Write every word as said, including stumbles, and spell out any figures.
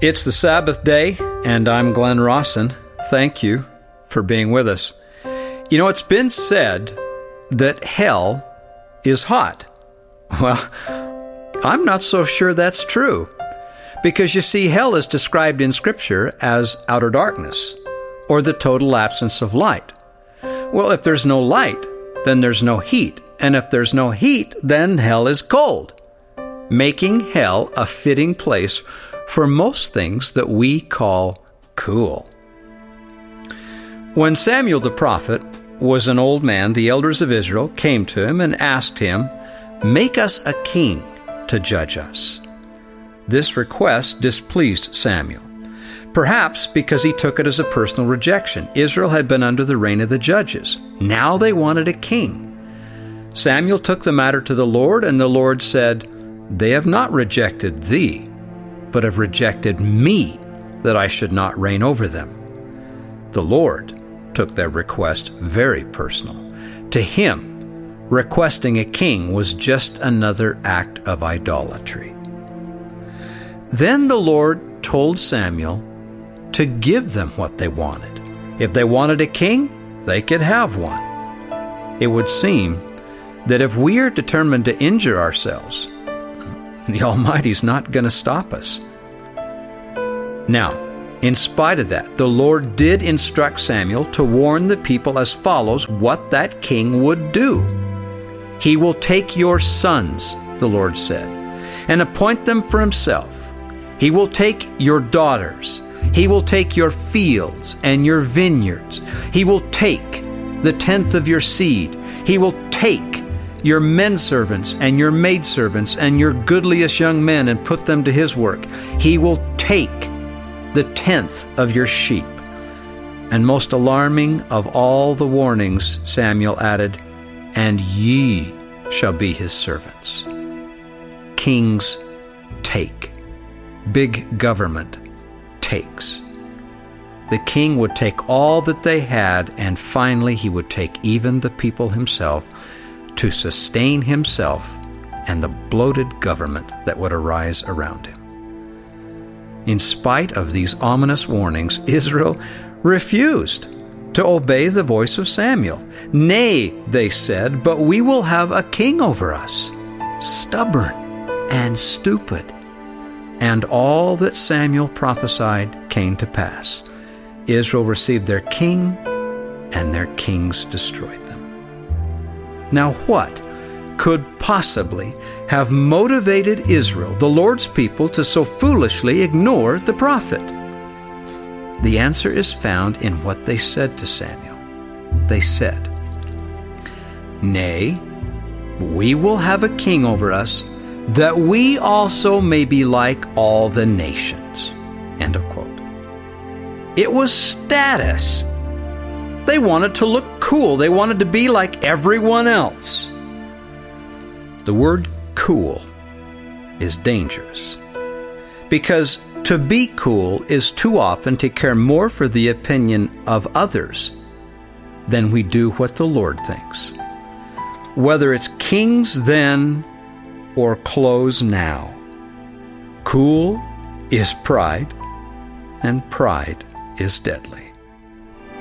It's the Sabbath day, and I'm Glenn Rawson. Thank you for being with us. You know, it's been said that hell is hot. Well, I'm not so sure that's true. Because you see, hell is described in Scripture as outer darkness, or the total absence of light. Well, if there's no light, then there's no heat. And if there's no heat, then hell is cold, making hell a fitting place for most things that we call cool. When Samuel the prophet was an old man, the elders of Israel came to him and asked him, "Make us a king to judge us." This request displeased Samuel, perhaps because he took it as a personal rejection. Israel had been under the reign of the judges. Now they wanted a king. Samuel took the matter to the Lord, and the Lord said, "They have not rejected thee, but have rejected me, that I should not reign over them." The Lord took their request very personal. To him, requesting a king was just another act of idolatry. Then the Lord told Samuel to give them what they wanted. If they wanted a king, they could have one. It would seem that if we are determined to injure ourselves, the Almighty's not going to stop us. Now, in spite of that, the Lord did instruct Samuel to warn the people as follows what that king would do. "He will take your sons," the Lord said, "and appoint them for himself. He will take your daughters. He will take your fields and your vineyards. He will take the tenth of your seed. He will take your men servants and your maidservants and your goodliest young men and put them to his work. He will take the tenth of your sheep." And most alarming of all the warnings, Samuel added, "And ye shall be his servants." Kings take. Big government takes. The king would take all that they had, and finally he would take even the people himself to sustain himself and the bloated government that would arise around him. In spite of these ominous warnings, Israel refused to obey the voice of Samuel. "Nay," they said, "but we will have a king over us, stubborn and stupid." And all that Samuel prophesied came to pass. Israel received their king, and their kings destroyed them. Now what could possibly have motivated Israel, the Lord's people, to so foolishly ignore the prophet? The answer is found in what they said to Samuel. They said, "Nay, we will have a king over us, that we also may be like all the nations." End of quote. It was status. They wanted to look cool. They wanted to be like everyone else. The word cool is dangerous, because to be cool is too often to care more for the opinion of others than we do what the Lord thinks. Whether it's kings then or clothes now, cool is pride, and pride is deadly.